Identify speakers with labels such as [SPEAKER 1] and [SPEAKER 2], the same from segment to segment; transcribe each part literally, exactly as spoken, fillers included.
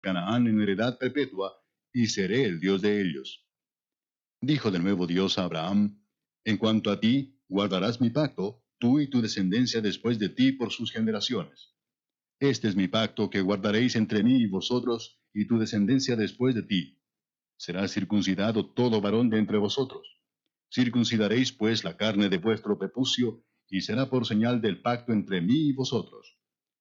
[SPEAKER 1] Canaán en heredad perpetua, y seré el Dios de ellos. Dijo de nuevo Dios a Abraham, en cuanto a ti, guardarás mi pacto, tú y tu descendencia después de ti por sus generaciones. Este es mi pacto que guardaréis entre mí y vosotros, y tu descendencia después de ti. Será circuncidado todo varón de entre vosotros. Circuncidaréis pues la carne de vuestro prepucio, y será por señal del pacto entre mí y vosotros.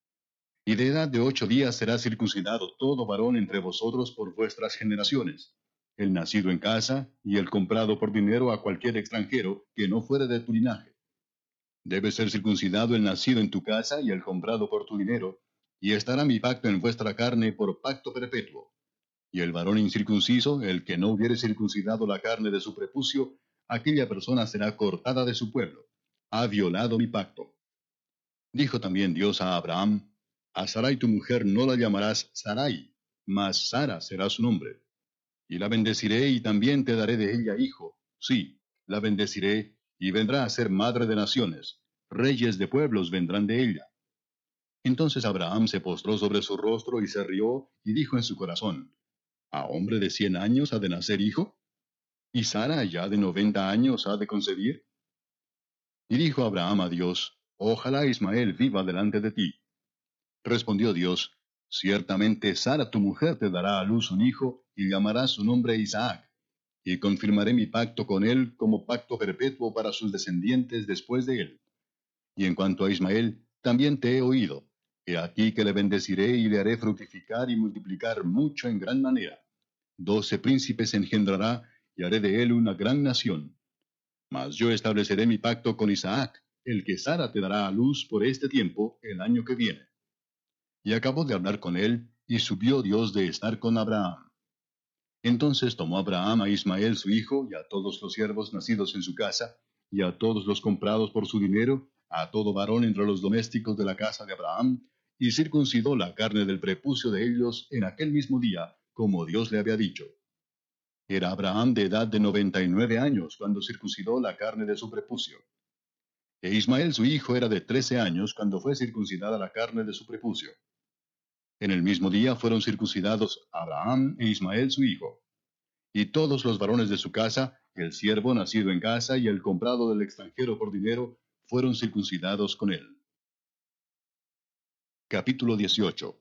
[SPEAKER 1] Y de edad de ocho días será circuncidado todo varón entre vosotros por vuestras generaciones, el nacido en casa, y el comprado por dinero a cualquier extranjero que no fuere de tu linaje. Debe ser circuncidado el nacido en tu casa y el comprado por tu dinero, y estará mi pacto en vuestra carne por pacto perpetuo. Y el varón incircunciso, el que no hubiere circuncidado la carne de su prepucio, aquella persona será cortada de su pueblo. Ha violado mi pacto. Dijo también Dios a Abraham, a Sarai tu mujer no la llamarás Sarai, mas Sara será su nombre. Y la bendeciré y también te daré de ella hijo. Sí, la bendeciré y vendrá a ser madre de naciones. Reyes de pueblos vendrán de ella. Entonces Abraham se postró sobre su rostro y se rió y dijo en su corazón, ¿a hombre de cien años ha de nacer hijo? ¿Y Sara ya de noventa años ha de concebir? Y dijo Abraham a Dios, ojalá Ismael viva delante de ti. Respondió Dios, ciertamente Sara tu mujer te dará a luz un hijo, y llamarás su nombre Isaac, y confirmaré mi pacto con él como pacto perpetuo para sus descendientes después de él. Y en cuanto a Ismael, también te he oído. He aquí que le bendeciré y le haré fructificar y multiplicar mucho en gran manera. Doce príncipes engendrará, y haré de él una gran nación. Mas yo estableceré mi pacto con Isaac, el que Sara te dará a luz por este tiempo, el año que viene. Y acabó de hablar con él, y subió Dios de estar con Abraham. Entonces tomó Abraham a Ismael su hijo, y a todos los siervos nacidos en su casa, y a todos los comprados por su dinero, a todo varón entre los domésticos de la casa de Abraham, y circuncidó la carne del prepucio de ellos en aquel mismo día, como Dios le había dicho. Era Abraham de edad de noventa y nueve años cuando circuncidó la carne de su prepucio. E Ismael su hijo era de trece años cuando fue circuncidada la carne de su prepucio. En el mismo día fueron circuncidados Abraham e Ismael su hijo. Y todos los varones de su casa, el siervo nacido en casa y el comprado del extranjero por dinero, fueron circuncidados con él. Capítulo dieciocho.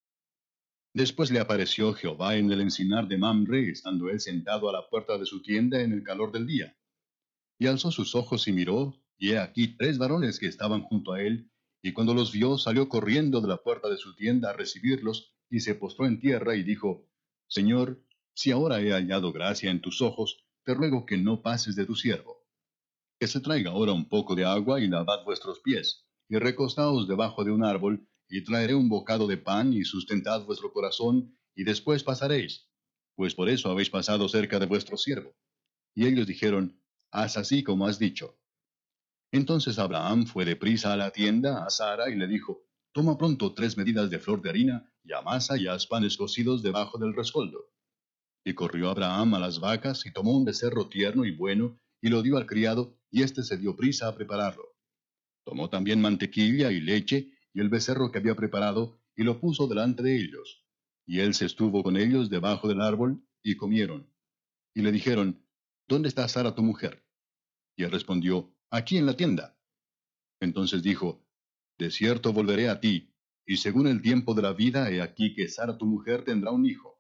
[SPEAKER 1] Después le apareció Jehová en el encinar de Mamre, estando él sentado a la puerta de su tienda en el calor del día. Y alzó sus ojos y miró, y he aquí tres varones que estaban junto a él, y cuando los vio salió corriendo de la puerta de su tienda a recibirlos, y se postró en tierra y dijo, Señor, si ahora he hallado gracia en tus ojos, te ruego que no pases de tu siervo. Que se traiga ahora un poco de agua y lavad vuestros pies, y recostaos debajo de un árbol, y traeré un bocado de pan y sustentad vuestro corazón, y después pasaréis, pues por eso habéis pasado cerca de vuestro siervo. Y ellos dijeron, haz así como has dicho. Entonces Abraham fue deprisa a la tienda a Sara y le dijo, toma pronto tres medidas de flor de harina, y amasa y haz panes cocidos debajo del rescoldo. Y corrió Abraham a las vacas, y tomó un becerro tierno y bueno, y lo dio al criado, y éste se dio prisa a prepararlo. Tomó también mantequilla y leche, y el becerro que había preparado, y lo puso delante de ellos. Y él se estuvo con ellos debajo del árbol, y comieron. Y le dijeron, ¿dónde está Sara tu mujer? Y él respondió, aquí en la tienda. Entonces dijo, de cierto volveré a ti, y según el tiempo de la vida, he aquí que Sara tu mujer tendrá un hijo.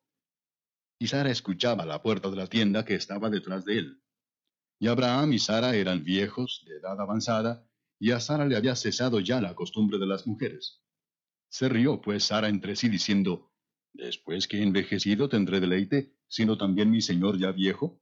[SPEAKER 1] Y Sara escuchaba a la puerta de la tienda que estaba detrás de él. Y Abraham y Sara eran viejos, de edad avanzada, y a Sara le había cesado ya la costumbre de las mujeres. Se rió pues Sara entre sí diciendo, después que he envejecido tendré deleite, sino también mi señor ya viejo.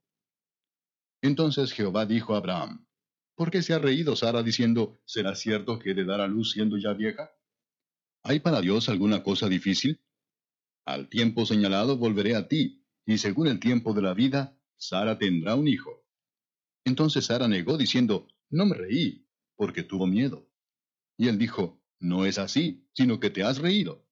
[SPEAKER 1] Entonces Jehová dijo a Abraham, ¿por qué se ha reído Sara diciendo, ¿será cierto que he de dar a luz siendo ya vieja? ¿Hay para Dios alguna cosa difícil? Al tiempo señalado volveré a ti, y según el tiempo de la vida, Sara tendrá un hijo. Entonces Sara negó diciendo, no me reí, porque tuvo miedo. Y él dijo, no es así, sino que te has reído.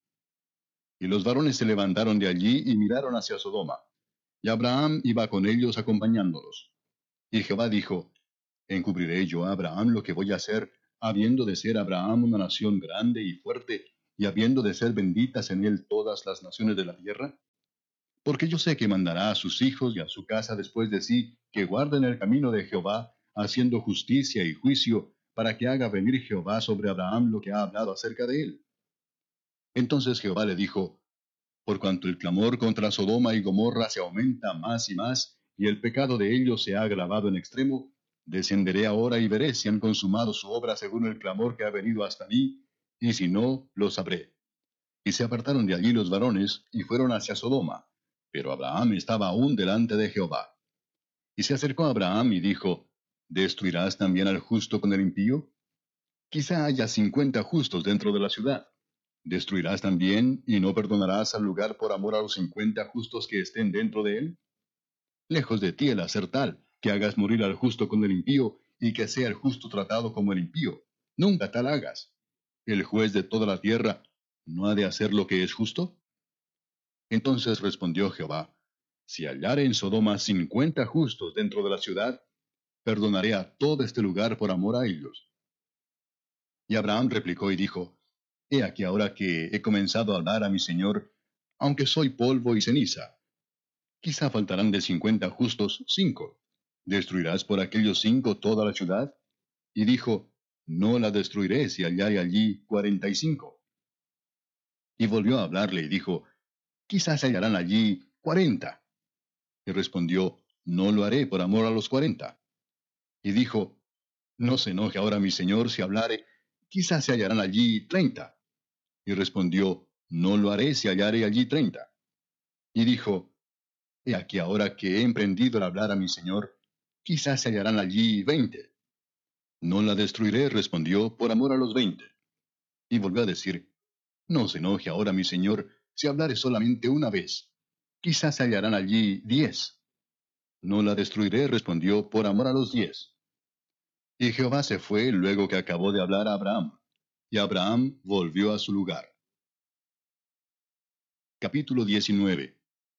[SPEAKER 1] Y los varones se levantaron de allí y miraron hacia Sodoma. Y Abraham iba con ellos acompañándolos. Y Jehová dijo, ¿encubriré yo a Abraham lo que voy a hacer, habiendo de ser Abraham una nación grande y fuerte, y habiendo de ser benditas en él todas las naciones de la tierra? Porque yo sé que mandará a sus hijos y a su casa después de sí que guarden el camino de Jehová, haciendo justicia y juicio, para que haga venir Jehová sobre Abraham lo que ha hablado acerca de él. Entonces Jehová le dijo, por cuanto el clamor contra Sodoma y Gomorra se aumenta más y más, y el pecado de ellos se ha agravado en extremo, descenderé ahora y veré si han consumado su obra según el clamor que ha venido hasta mí, y si no, lo sabré. Y se apartaron de allí los varones, y fueron hacia Sodoma. Pero Abraham estaba aún delante de Jehová. Y se acercó a Abraham y dijo, ¿destruirás también al justo con el impío? Quizá haya cincuenta justos dentro de la ciudad. ¿Destruirás también y no perdonarás al lugar por amor a los cincuenta justos que estén dentro de él? Lejos de ti el hacer tal, que hagas morir al justo con el impío, y que sea el justo tratado como el impío. Nunca tal hagas. El juez de toda la tierra, ¿no ha de hacer lo que es justo? Entonces respondió Jehová, si hallare en Sodoma cincuenta justos dentro de la ciudad, perdonaré a todo este lugar por amor a ellos. Y Abraham replicó y dijo, He aquí ahora que he comenzado a hablar a mi señor, aunque soy polvo y ceniza. Quizá faltarán de cincuenta justos cinco. ¿Destruirás por aquellos cinco toda la ciudad? Y dijo, No la destruiré si hallare allí cuarenta y cinco. Y volvió a hablarle y dijo, Quizás hallarán allí cuarenta. Y respondió, No lo haré por amor a los cuarenta. Y dijo, No se enoje ahora mi señor si hablare, quizás se hallarán allí treinta. Y respondió, No lo haré si hallare allí treinta. Y dijo, He aquí ahora que he emprendido el hablar a mi señor, quizás se hallarán allí veinte. No la destruiré, respondió, por amor a los veinte. Y volvió a decir, No se enoje ahora mi señor si hablare solamente una vez. Quizás se hallarán allí diez. No la destruiré, respondió, por amor a los diez. Y Jehová se fue luego que acabó de hablar a Abraham. Y Abraham volvió a su lugar. Capítulo diecinueve.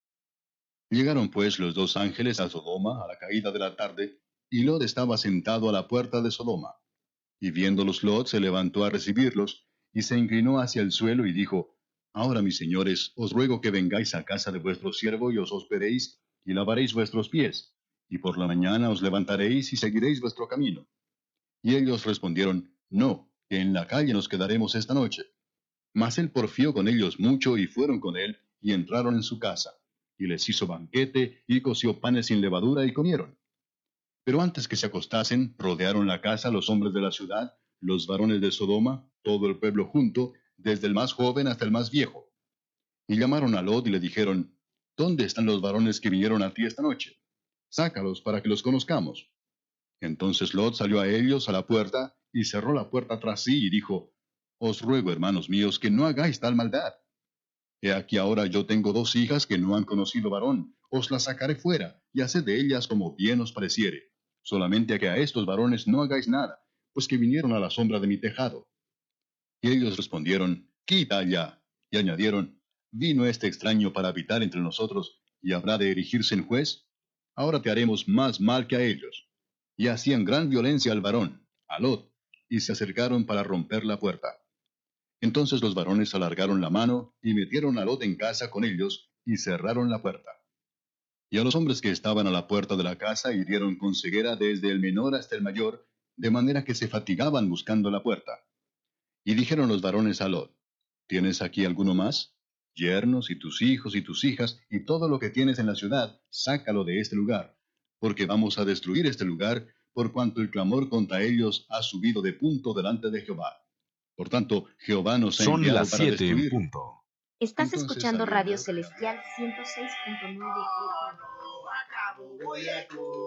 [SPEAKER 1] Llegaron pues los dos ángeles a Sodoma a la caída de la tarde, y Lot estaba sentado a la puerta de Sodoma. Y viéndolos Lot se levantó a recibirlos, y se inclinó hacia el suelo y dijo, Ahora mis señores, os ruego que vengáis a casa de vuestro siervo y os hospedeis, y lavaréis vuestros pies, y por la mañana os levantaréis y seguiréis vuestro camino. Y ellos respondieron, No, que en la calle nos quedaremos esta noche. Mas él porfió con ellos mucho, y fueron con él, y entraron en su casa. Y les hizo banquete, y coció panes sin levadura, y comieron. Pero antes que se acostasen, rodearon la casa los hombres de la ciudad, los varones de Sodoma, todo el pueblo junto, desde el más joven hasta el más viejo. Y llamaron a Lot y le dijeron, ¿Dónde están los varones que vinieron a ti esta noche? Sácalos para que los conozcamos. Entonces Lot salió a ellos a la puerta, y cerró la puerta tras sí, y dijo, Os ruego, hermanos míos, que no hagáis tal maldad. He aquí ahora yo tengo dos hijas que no han conocido varón, os las sacaré fuera, y haced de ellas como bien os pareciere. Solamente a que a estos varones no hagáis nada, pues que vinieron a la sombra de mi tejado. Y ellos respondieron, Quita allá. Y añadieron, ¿Vino este extraño para habitar entre nosotros, y habrá de erigirse en juez? Ahora te haremos más mal que a ellos. Y hacían gran violencia al varón, a Lot, y se acercaron para romper la puerta. Entonces los varones alargaron la mano, y metieron a Lot en casa con ellos, y cerraron la puerta. Y a los hombres que estaban a la puerta de la casa hirieron con ceguera desde el menor hasta el mayor, de manera que se fatigaban buscando la puerta. Y dijeron los varones a Lot, ¿Tienes aquí alguno más? Yernos y tus hijos y tus hijas, y todo lo que tienes en la ciudad, sácalo de este lugar, porque vamos a destruir este lugar, por cuanto el clamor contra ellos ha subido de punto delante de Jehová. Por tanto, Jehová nos ha
[SPEAKER 2] Son
[SPEAKER 1] enviado
[SPEAKER 2] las
[SPEAKER 1] para
[SPEAKER 2] siete en
[SPEAKER 1] destruirlo.
[SPEAKER 2] punto.
[SPEAKER 3] Estás
[SPEAKER 1] Entonces
[SPEAKER 3] escuchando
[SPEAKER 1] salió
[SPEAKER 3] Radio
[SPEAKER 1] Lot.
[SPEAKER 3] Celestial ciento seis punto nueve F M.